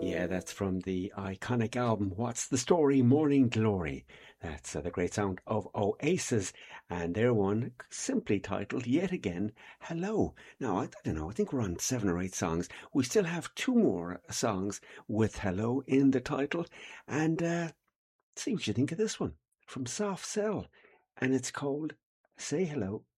Yeah, that's from the iconic album What's the Story? Morning Glory. That's the great sound of Oasis, and their one simply titled yet again Hello. Now, I don't know, I think we're on 7 or 8 songs. We still have 2 more songs with Hello in the title, and see what you think of this one from Soft Cell, and it's called Say Hello